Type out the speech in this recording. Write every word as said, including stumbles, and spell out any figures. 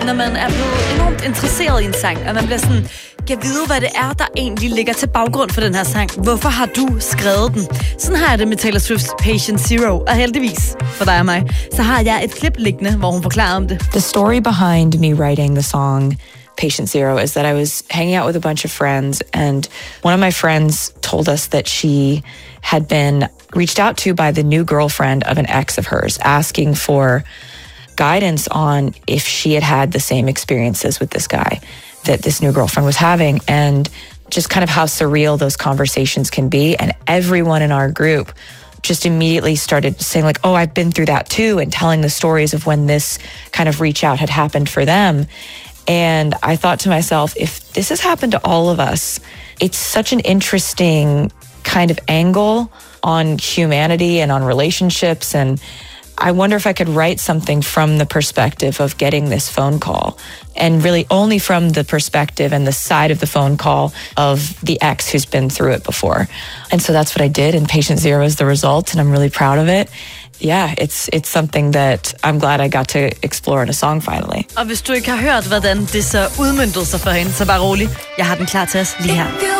Når man er blevet enormt interesseret i en sang, og man bliver sådan, kan vide, hvad det er, der egentlig ligger til baggrund for den her sang. Hvorfor har du skrevet den? Sådan har jeg det med Taylor Swift's Patient Zero. Og heldigvis for dig og mig, så har jeg et klip liggende, hvor hun forklarer om det. The story behind me writing the song Patient Zero is that I was hanging out with a bunch of friends, and one of my friends told us that she had been reached out to by the new girlfriend of an ex of hers, asking for guidance on if she had had the same experiences with this guy that this new girlfriend was having, and just kind of how surreal those conversations can be. And everyone in our group just immediately started saying like, oh, I've been through that too, and telling the stories of when this kind of reach out had happened for them. And I thought to myself, if this has happened to all of us, it's such an interesting kind of angle on humanity and on relationships. And I wonder if I could write something from the perspective of getting this phone call, and really only from the perspective and the side of the phone call of the ex who's been through it before. And so that's what I did, and Patient Zero is the result, and I'm really proud of it. Yeah, it's it's something that I'm glad I got to explore in a song finally. Og hvis du ikke har hørt, hvordan det så udmøntede sig for hende, så bare rolig. Jeg har den klar til os lige her.